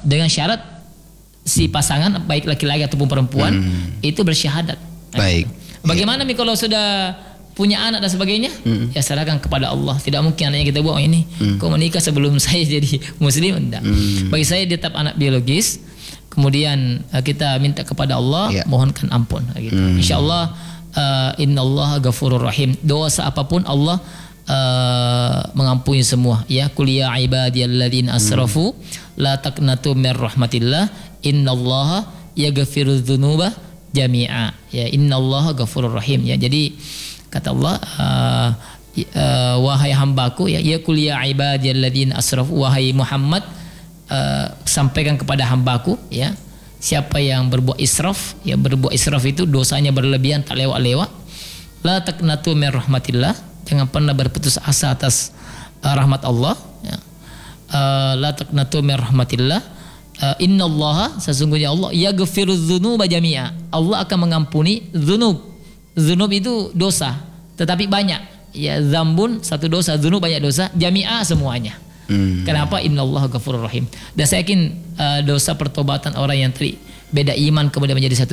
dengan syarat si pasangan baik laki-laki ataupun perempuan itu bersyahadat. Baik. Bagaimana nih kalau sudah punya anak dan sebagainya? Ya serahkan kepada Allah. Tidak mungkin anaknya kita buang ini. Kau menikah sebelum saya jadi muslim? Tidak. Bagi saya dia tetap anak biologis. Kemudian kita minta kepada Allah, mohonkan ampun. Gitu. Insyaallah innallaha ghafurur rahim. Dosa apapun Allah mengampuni semua. Ya qul ya ibadiyalladzina asrafu la taqnatu mir rahmatillah innallaha yaghfirudz dzunuba jami'a. Ya innallaha ghafurur rahim. Ya jadi kata Allah wahai hambaku ya qul ya ibadiyalladzina asrafu, wahai Muhammad sampaikan kepada hambaku ya, siapa yang berbuat israf, ya berbuat israf itu dosanya berlebihan tak lewat-lewat, la taqnatu mir rahmatillah, jangan pernah berputus asa atas rahmat Allah ya. La taqnatu mir rahmatillah innallaha, sesungguhnya Allah yaghfirudz dzunuba jami'a, Allah akan mengampuni dzunub. Dzunub itu dosa tetapi banyak ya, zambun satu dosa, dzunub banyak dosa, jami'a semuanya. Kenapa? Innallaha ghafurur rahim. Dan saya yakin dosa pertobatan orang yang beda iman kemudian menjadi satu